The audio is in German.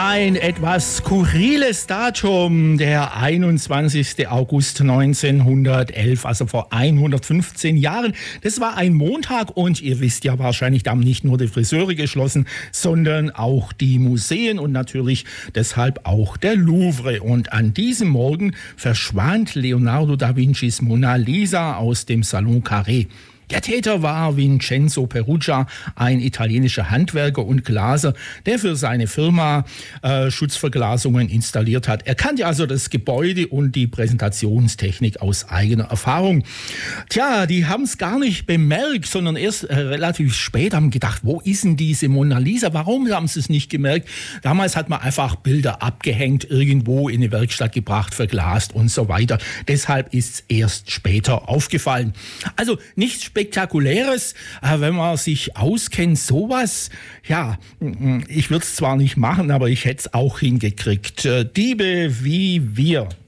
Ein etwas skurriles Datum, der 21. August 1911, also vor 115 Jahren. Das war ein Montag und ihr wisst ja wahrscheinlich, da haben nicht nur die Friseure geschlossen, sondern auch die Museen und natürlich deshalb auch der Louvre. Und an diesem Morgen verschwand Leonardo da Vincis Mona Lisa aus dem Salon Carré. Der Täter war Vincenzo Perugia, ein italienischer Handwerker und Glaser, der für seine Firma Schutzverglasungen installiert hat. Er kannte also das Gebäude und die Präsentationstechnik aus eigener Erfahrung. Tja, die haben es gar nicht bemerkt, sondern erst relativ spät haben gedacht, wo ist denn diese Mona Lisa? Warum haben sie es nicht gemerkt? Damals hat man einfach Bilder abgehängt, irgendwo in eine Werkstatt gebracht, verglast und so weiter. Deshalb ist es erst später aufgefallen. Also nichts Spektakuläres, wenn man sich auskennt, sowas, ja, ich würde es zwar nicht machen, aber ich hätte es auch hingekriegt. Diebe wie wir.